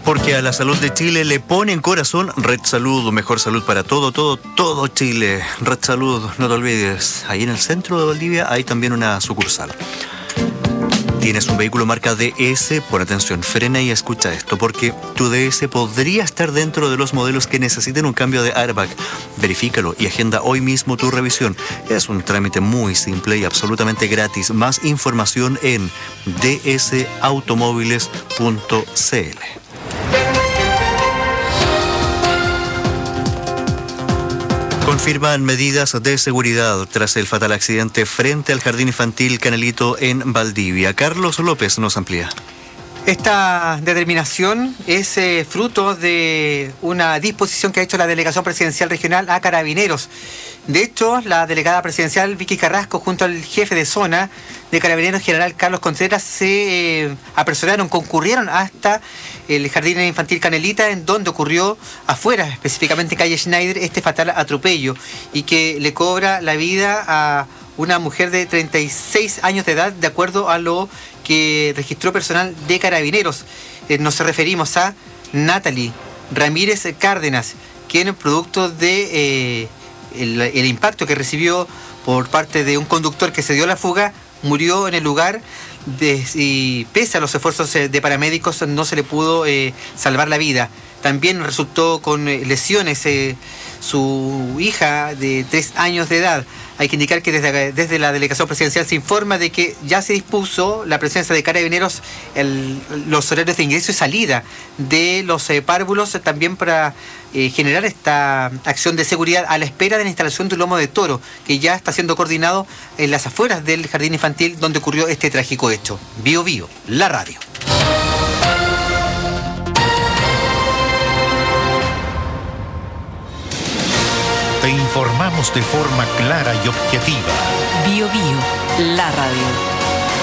Porque a la salud de Chile le ponen corazón. Red Salud, mejor salud para todo Chile. Red Salud, no te olvides. Ahí en el centro de Valdivia hay también una sucursal. Tienes un vehículo marca DS, pon atención, frena y escucha esto, porque tu DS podría estar dentro de los modelos que necesiten un cambio de airbag. Verifícalo y agenda hoy mismo tu revisión. Es un trámite muy simple y absolutamente gratis. Más información en dsautomóviles.cl. Confirman medidas de seguridad tras el fatal accidente frente al Jardín Infantil Canelito en Valdivia. Carlos López nos amplía. Esta determinación es fruto de una disposición que ha hecho la Delegación Presidencial Regional a Carabineros. De hecho, la delegada presidencial Vicky Carrasco junto al jefe de zona de Carabineros, general Carlos Contreras, se apresuraron, concurrieron hasta el Jardín Infantil Canelita, en donde ocurrió afuera, específicamente calle Schneider, este fatal atropello y que le cobra la vida a una mujer de 36 años de edad, de acuerdo a lo que registró personal de Carabineros. Nos referimos a Natalie Ramírez Cárdenas, quien producto de el impacto que recibió por parte de un conductor que se dio la fuga, murió en el lugar y pese a los esfuerzos de paramédicos no se le pudo salvar la vida. También resultó con lesiones su hija de 3 años de edad. Hay que indicar que desde la Delegación Presidencial se informa de que ya se dispuso la presencia de Carabineros, los horarios de ingreso y salida de los párvulos, también para generar esta acción de seguridad a la espera de la instalación de un lomo de toro, que ya está siendo coordinado en las afueras del Jardín Infantil donde ocurrió este trágico hecho. Bio Bio, la radio. Te informamos de forma clara y objetiva. Bio Bio, la radio.